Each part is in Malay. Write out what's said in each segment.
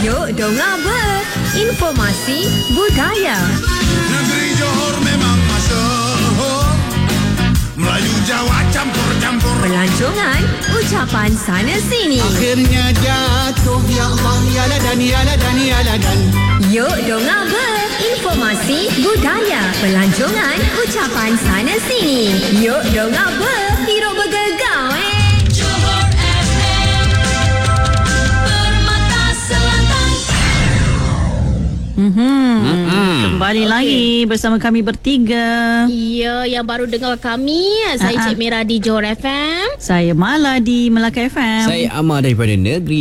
Yuk dengar ber. Informasi budaya. Negeri Johor memang masyhur, Melayu Jawa campur-campur. Pelancongan, ucapan sana sini. Akhirnya jatuh, ya Allah, ya ladan, ya ladan, ya ladan. Yuk dengar ber. Informasi budaya. Pelancongan, ucapan sana sini. Yuk dengar ber. Hidup bergegar Johor FM Permata Selatan. Kembali lagi bersama kami bertiga. Ya, yang baru dengar kami, saya Cik Mira di Johor FM. Saya Mala di Melaka FM. Saya Amar daripada Negeri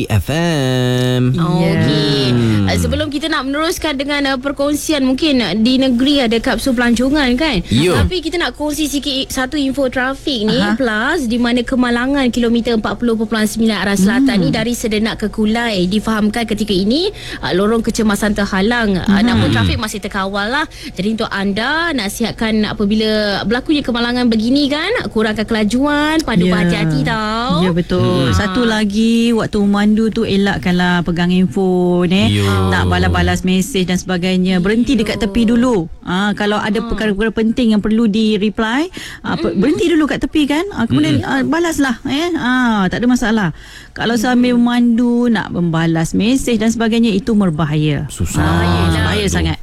FM. Okey. Sebelum kita nak meneruskan dengan perkongsian, mungkin di negeri ada kapsul pelancongan kan? Ya. Tapi kita nak kongsi sikit satu info trafik ni. Plus di mana kemalangan kilometer 40.9 arah selatan ni dari Sedenak ke Kulai difahamkan ketika ini lorong kecemasan terhalang. Namun trafik masih terkawal lah. Jadi untuk anda nasihatkan apabila berlakunya kemalangan begini kan, kurangkan kelajuan, pandu berhati-hati tau. Ya betul. Satu lagi, waktu memandu tu elakkanlah pegang handphone nak balas-balas mesej dan sebagainya. Berhenti dekat tepi dulu. Kalau ada perkara-perkara penting yang perlu di-reply, berhenti dulu kat tepi kan. Kemudian balaslah. Tak ada masalah. Kalau sambil memandu nak membalas mesej dan sebagainya, itu berbahaya. Susah. Bahaya sangat.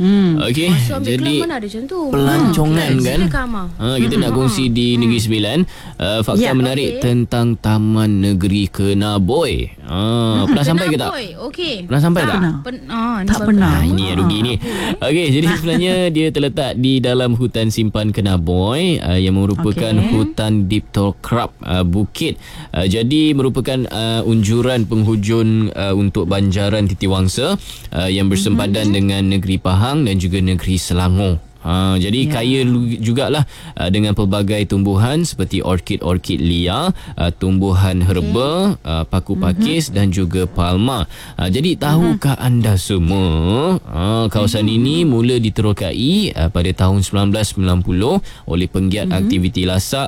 Okey, Ambil jadi kelas mana ada macam tu? pelancongan kan. Silakan, Amar. Kita nak kongsi di Negeri Sembilan fakta menarik tentang Taman Negeri Kenaboy. Pernah sampai ke tak? Okey. Pernah sampai tak? Tak pernah. Ini yang rugi ni. Okey, jadi sebenarnya dia terletak di dalam hutan simpan Kenaboy yang merupakan hutan Diptolkrab Bukit. Jadi merupakan unjuran penghujung untuk banjaran Titiwangsa yang bersempadan dengan Negeri Pahang dan juga Negeri Selangor. Jadi kaya jugalah dengan pelbagai tumbuhan seperti orkid liar, tumbuhan herba, paku pakis dan juga palma. Jadi tahukah anda semua kawasan ini mula diterokai pada tahun 1990 oleh penggiat aktiviti lasak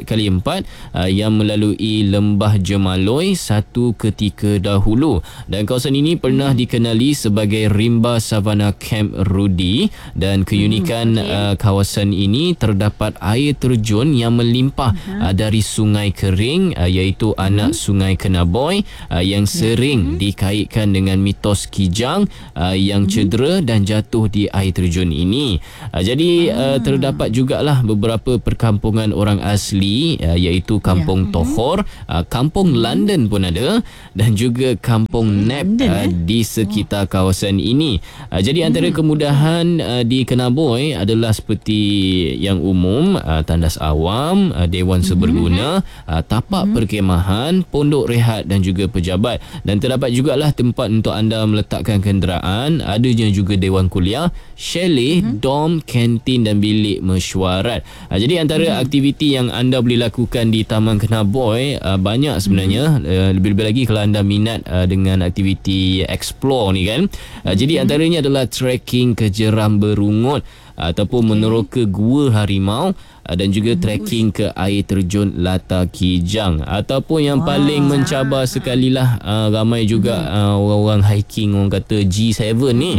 4x4 yang melalui Lembah Jemaloi satu ketika dahulu, dan kawasan ini pernah dikenali sebagai Rimba Savana Camp Rudy, dan keunikan kawasan ini terdapat air terjun yang melimpah dari sungai kering iaitu anak sungai Kenaboy yang sering dikaitkan dengan mitos kijang yang cedera dan jatuh di air terjun ini. Jadi terdapat jugalah beberapa perkampungan orang asli iaitu Kampung Tohor, Kampung London pun ada, dan juga Kampung Nap di sekitar kawasan ini. Jadi antara kemudahan di Kenaboy adalah seperti yang umum, tandas awam, dewan seberguna, tapak perkemahan, pondok rehat dan juga pejabat, dan terdapat jugalah tempat untuk anda meletakkan kenderaan. Adanya juga dewan kuliah, chalet, dom, kantin dan bilik mesyuarat. Jadi antara aktiviti yang anda boleh lakukan di Taman Kenaboy banyak sebenarnya, lebih-lebih lagi kalau anda minat dengan aktiviti explore ni kan. Jadi antaranya adalah trekking ke Jeram Berungut ataupun meneroka gua harimau, dan juga trekking ke air terjun Lata Kijang, ataupun yang paling mencabar sekali lah, ramai juga orang-orang hiking, orang kata G7 ni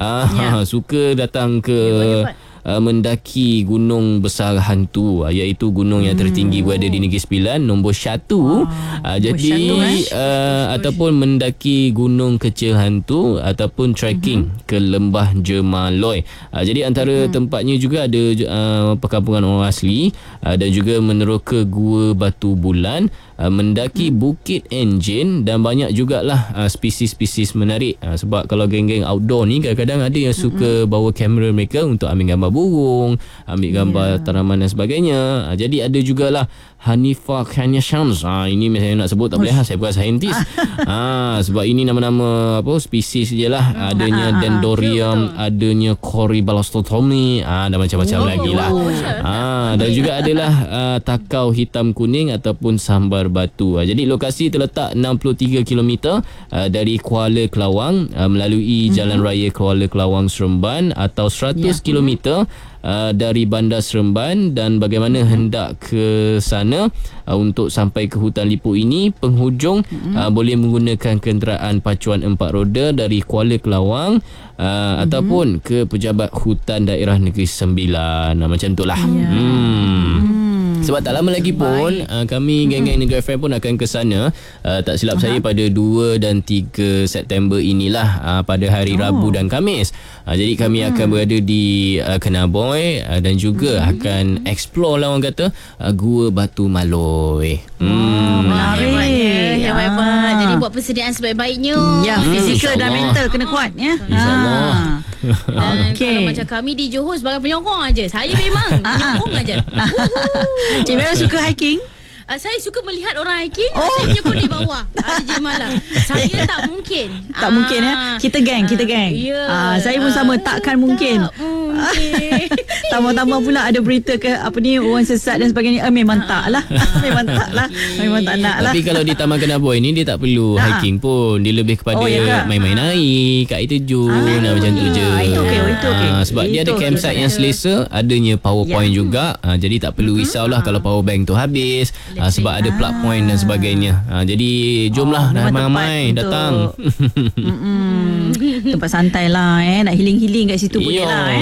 suka datang ke mendaki gunung besar hantu, iaitu gunung yang tertinggi berada di Negeri Sembilan, nombor 1. Jadi ataupun mendaki gunung kecil hantu ataupun trekking ke Lembah Jemaloi. Jadi antara tempatnya juga ada perkampungan orang asli, dan juga meneroka Gua Batu Bulan, mendaki Bukit Enjin, dan banyak jugalah spesies-spesies menarik. Sebab kalau geng-geng outdoor ni kadang-kadang ada yang suka bawa kamera mereka untuk ambil gambar burung, ambil gambar tanaman dan sebagainya. Jadi ada jugalah Hanifah Khanya Shams. Ini saya nak sebut tak boleh, saya bukan saintis. Sebab ini nama-nama spesies je lah. Adanya Dendrobium, adanya Coryballostomi, dan macam-macam lagi lah. Dan juga adalah takau hitam kuning ataupun sambar Bandar Batu. Jadi lokasi terletak 63 km dari Kuala Kelawang melalui Jalan Raya Kuala Kelawang Seremban atau 100 km dari Bandar Seremban. Dan bagaimana hendak ke sana untuk sampai ke hutan Liput ini, penghujung boleh menggunakan kenderaan pacuan 4 roda dari Kuala Kelawang ataupun ke pejabat hutan daerah Negeri Sembilan. Macam itulah. Sebab tak lama lagi pun kami geng-geng Negeri FM pun akan ke sana. Tak silap saya pada 2 dan 3 September inilah, pada hari Rabu dan Khamis. Jadi kami akan berada di Kenaboy dan juga akan explore lah orang kata Gua Batu Maloi. Menarik. Hebat. Jadi buat persediaan sebaik-baiknya. Ya, fizikal dan mental kena kuat ya. InsyaAllah. Dan kalau macam kami di Johor sebagai penyokong aja. Saya memang penyokong aja. Cik Vera suka hiking? Saya suka melihat orang hiking. Saya menyokong di bawah je malam. Saya tak mungkin. Tak mungkin ya. Kita geng. Ya. Saya pun sama, takkan mungkin. Tambah-tambah pula ada berita ke apa ni, orang sesat dan sebagainya. Memang tak lah. Memang tak nak lah. Tapi kalau di Taman Kenaboy ni dia tak perlu hiking pun. Dia lebih kepada main-main air, kat air terjun, macam tu je. Itu okey. Sebab dia ada campsite yang selesa, adanya power point juga. Jadi tak perlu risaulah kalau power bank tu habis. Sebab ada plug point dan sebagainya. Jadi jomlah ramai-ramai datang. Tempat santai lah Nak healing kat situ boleh lah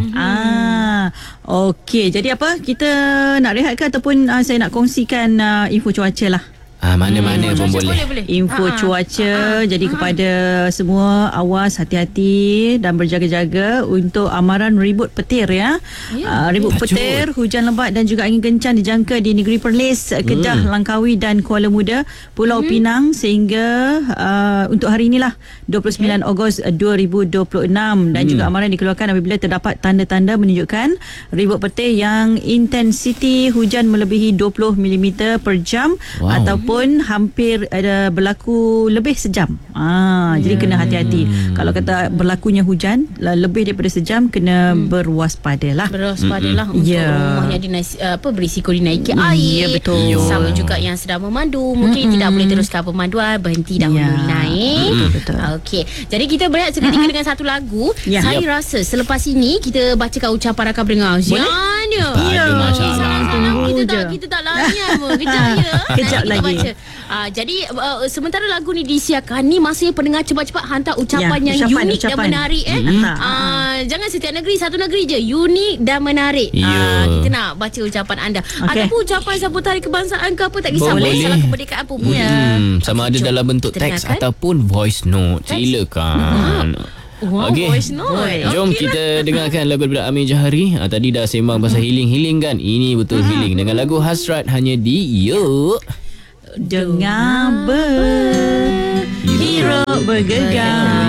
Okey, jadi apa? Kita nak rehat ke ataupun saya nak kongsikan info cuaca lah? Mana-mana pun boleh. Info cuaca. Jadi kepada semua, awas, hati-hati dan berjaga-jaga untuk amaran ribut petir ya. Ribut petir, hujan lebat dan juga angin kencang dijangka di Negeri Perlis, Kedah, Langkawi dan Kuala Muda, Pulau Pinang sehingga untuk hari inilah 29 Ogos 2026. Dan juga amaran dikeluarkan apabila terdapat tanda-tanda menunjukkan ribut petir yang intensiti hujan melebihi 20 mm per jam ataupun hampir ada berlaku lebih sejam. Jadi kena hati-hati. Kalau kata berlakunya hujan lebih daripada sejam, kena berwaspadalah. Berwaspadalah untuk rumah yang berisiko dinaiki air. Ya, betul. Sama juga yang sedang memandu, mungkin tidak boleh teruskan pemanduan, berhenti dahulu naik. Betul. Okey. Jadi kita berehat seketika dengan satu lagu. Saya rasa selepas ini kita bacakan ucapan rakam pendengar. Jangan. Tak ada masalah. Kita tak layan pun. Kejap lagi. Jadi sementara lagu ni disiarkan, ni masih pendengar cepat-cepat hantar ucapan yang unik dan menarik jangan setiap negeri, satu negeri je unik dan menarik. Kita nak baca ucapan anda. Ataupun ucapan sambut hari kebangsaan ke apa, tak kisah, boleh salah kemerdekaan pun boleh. Sama ada dalam bentuk teks ataupun voice note. Silakan. Voice note. Jom kita dengarkan lagu daripada Amir Jahari. Tadi dah sembang pasal healing kan. Ini betul healing dengan lagu Hasrat hanya di Yuk Dengar berhirup bergegar.